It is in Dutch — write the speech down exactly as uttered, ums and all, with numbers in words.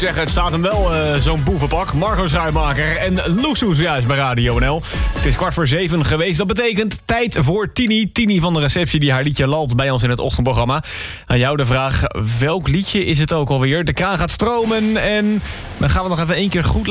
zeggen, het staat hem wel, uh, zo'n boevenpak. Marco Schuitmaker en Loesoes juist bij Radio N L. Het is kwart voor zeven geweest. Dat betekent tijd voor Tini. Tini van de receptie die haar liedje lalt bij ons in het ochtendprogramma. Aan jou de vraag, welk liedje is het ook alweer? De kraan gaat stromen en dan gaan we nog even één keer goed